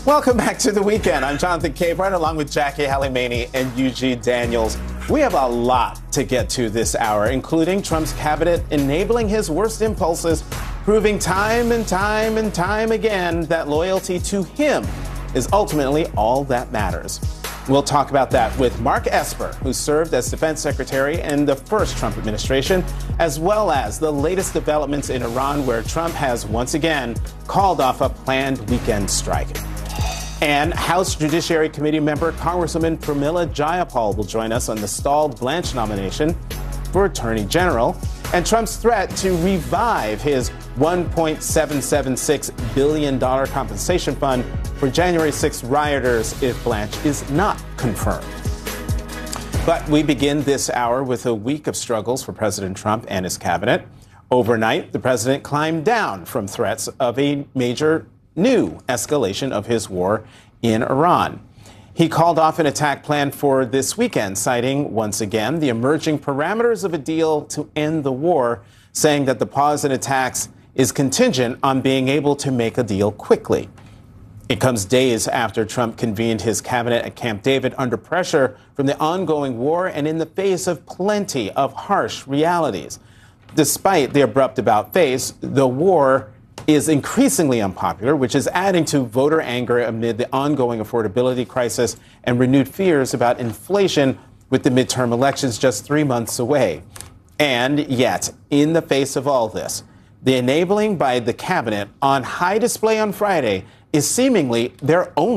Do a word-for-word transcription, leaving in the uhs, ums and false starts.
Welcome back to The Weekend. I'm Jonathan Capehart, along with Jackie Halimani and Eugene Daniels. We have a lot to get to this hour, including Trump's cabinet enabling his worst impulses, proving time and time and time again that loyalty to him is ultimately all that matters. We'll talk about that with Mark Esper, who served as defense secretary in the first Trump administration, as well as the latest developments in Iran, where Trump has once again called off a planned weekend strike. And House Judiciary Committee member Congresswoman Pramila Jayapal will join us on the stalled Blanche nomination for Attorney General and Trump's threat to revive his one point seven seven six billion dollars compensation fund for January sixth rioters if Blanche is not confirmed. But we begin this hour with a week of struggles for President Trump and his cabinet. Overnight, the president climbed down from threats of a major new escalation of his war in Iran. He called off an attack planned for this weekend, citing once again the emerging parameters of a deal to end the war, saying that the pause in attacks is contingent on being able to make a deal quickly. It comes days after Trump convened his cabinet at Camp David under pressure from the ongoing war and in the face of plenty of harsh realities. Despite the abrupt about-face, the war is increasingly unpopular, which is adding to voter anger amid the ongoing affordability crisis and renewed fears about inflation with the midterm elections just three months away. And yet, in the face of all this, the enabling by the cabinet on high display on Friday is seemingly their own